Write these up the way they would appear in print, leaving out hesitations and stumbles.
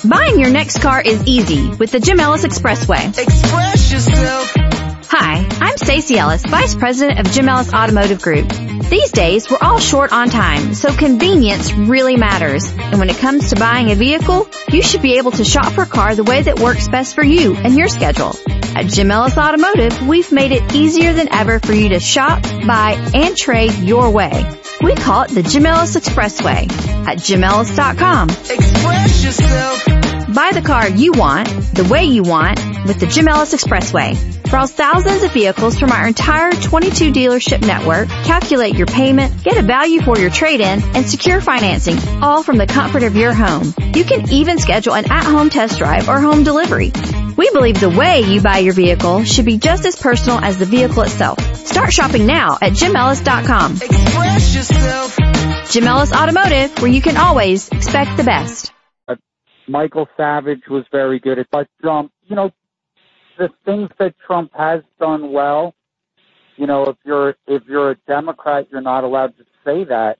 Buying your next car is easy with the Jim Ellis Expressway. Express yourself. Hi, I'm Stacey Ellis, Vice President of Jim Ellis Automotive Group. These days, we're all short on time, so convenience really matters. And when it comes to buying a vehicle, you should be able to shop for a car the way that works best for you and your schedule. At Jim Ellis Automotive, we've made it easier than ever for you to shop, buy, and trade your way. We call it the Jim Ellis Expressway at JimEllis.com. Express yourself. Buy the car you want, the way you want, with the Jim Ellis Expressway. Browse thousands of vehicles from our entire 22 dealership network, calculate your payment, get a value for your trade-in, and secure financing, all from the comfort of your home. You can even schedule an at-home test drive or home delivery. We believe the way you buy your vehicle should be just as personal as the vehicle itself. Start shopping now at JimEllis.com. Express yourself. Jim Ellis Automotive, where you can always expect the best. Michael Savage was very good at, but the things that Trump has done well, if you're a Democrat, you're not allowed to say that,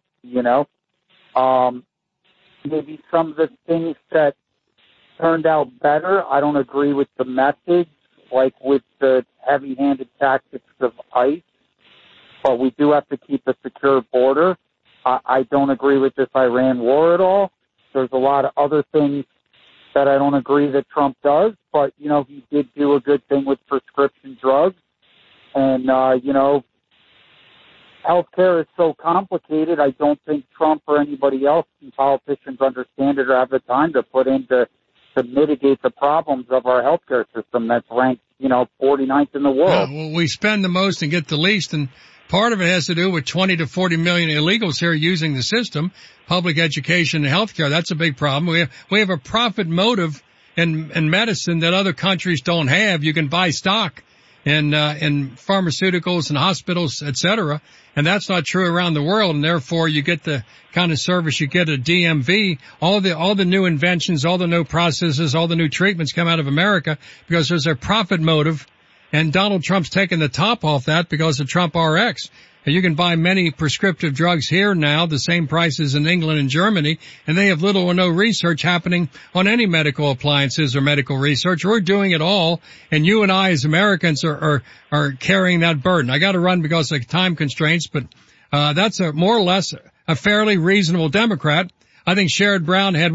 maybe some of the things that turned out better, I don't agree with the methods, like with the heavy-handed tactics of ICE, but we do have to keep a secure border. I don't agree with this Iran war at all. There's a lot of other things that I don't agree that Trump does, but, he did do a good thing with prescription drugs. And, healthcare is so complicated, I don't think Trump or anybody else, politicians, understand it or have the time to put into to mitigate the problems of our healthcare system that's ranked, 49th in the world. Well, we spend the most and get the least, and part of it has to do with 20 to 40 million illegals here using the system, public education and healthcare. That's a big problem. We have a profit motive in medicine that other countries don't have. You can buy stock in pharmaceuticals and hospitals, etc. And that's not true around the world. And therefore you get the kind of service you get at DMV. All the new inventions, all the new processes, all the new treatments come out of America because there's a profit motive. And Donald Trump's taken the top off that because of Trump RX. And you can buy many prescriptive drugs here now, the same prices in England and Germany, and they have little or no research happening on any medical appliances or medical research. We're doing it all, and you and I as Americans are carrying that burden. I got to run because of time constraints, but that's more or less a fairly reasonable Democrat. I think Sherrod Brown had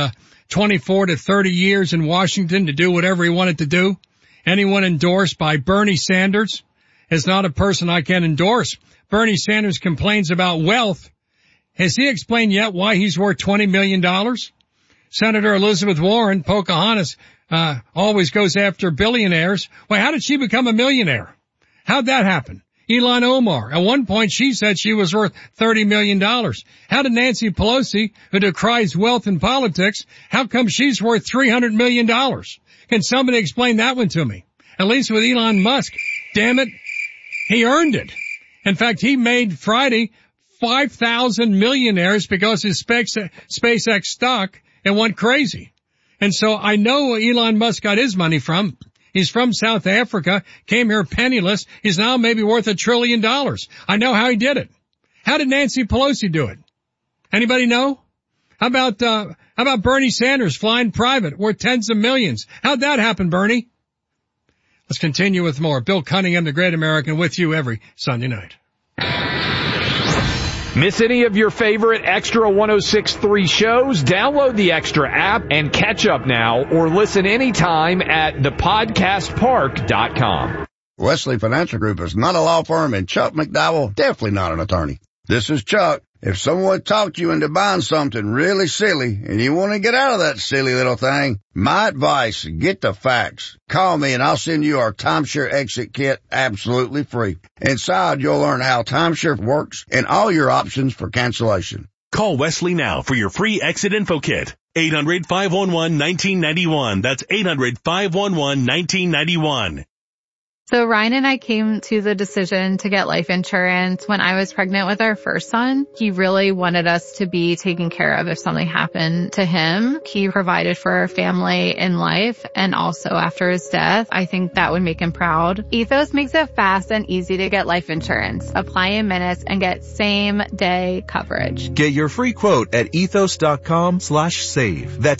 24 to 30 years in Washington to do whatever he wanted to do. Anyone endorsed by Bernie Sanders is not a person I can endorse. Bernie Sanders complains about wealth. Has he explained yet why he's worth $20 million? Senator Elizabeth Warren, Pocahontas, always goes after billionaires. Well, how did she become a millionaire? How'd that happen? Ilhan Omar, at one point she said she was worth $30 million. How did Nancy Pelosi, who decries wealth in politics, how come she's worth $300 million? Can somebody explain that one to me? At least with Elon Musk. Damn it. He earned it. In fact, he made Friday 5,000 millionaires because his SpaceX stock and went crazy. And so I know where Elon Musk got his money from. He's from South Africa, came here penniless. He's now maybe worth $1 trillion. I know how he did it. How did Nancy Pelosi do it? Anybody know? How about Bernie Sanders flying private, worth tens of millions? How'd that happen, Bernie? Let's continue with more. Bill Cunningham, the Great American, with you every Sunday night. Miss any of your favorite Extra 106.3 shows? Download the Extra app and catch up now or listen anytime at thepodcastpark.com. Wesley Financial Group is not a law firm, and Chuck McDowell, definitely not an attorney. This is Chuck. If someone talked you into buying something really silly and you want to get out of that silly little thing, my advice, get the facts. Call me and I'll send you our timeshare exit kit absolutely free. Inside, you'll learn how timeshare works and all your options for cancellation. Call Wesley now for your free exit info kit. 800-511-1991. That's 800-511-1991. So Ryan and I came to the decision to get life insurance when I was pregnant with our first son. He really wanted us to be taken care of if something happened to him. He provided for our family in life and also after his death. I think that would make him proud. Ethos makes it fast and easy to get life insurance. Apply in minutes and get same day coverage. Get your free quote at ethos.com/save. That's